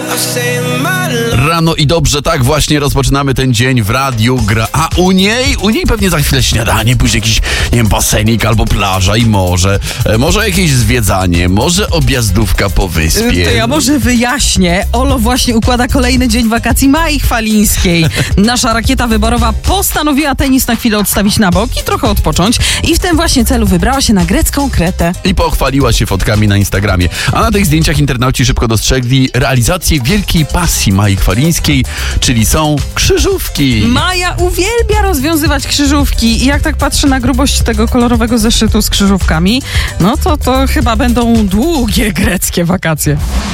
Rano i dobrze, tak właśnie rozpoczynamy ten dzień w radiu Gra. A u niej pewnie za chwilę śniadanie, później jakiś, nie wiem, basenik albo plaża i może jakieś zwiedzanie, może objazdówka po wyspie. To ja może wyjaśnię. Olo właśnie układa kolejny dzień wakacji Mai Chwalińskiej. Nasza rakieta wyborowa postanowiła tenis na chwilę odstawić na bok i trochę odpocząć. I w tym właśnie celu wybrała się na grecką Kretę. I pochwaliła się fotkami na Instagramie. A na tych zdjęciach internauci szybko dostrzegli realizację wielkiej pasji Mai Chwalińskiej, czyli są krzyżówki. Maja uwielbia rozwiązywać krzyżówki i jak tak patrzę na grubość tego kolorowego zeszytu z krzyżówkami, no to chyba będą długie greckie wakacje.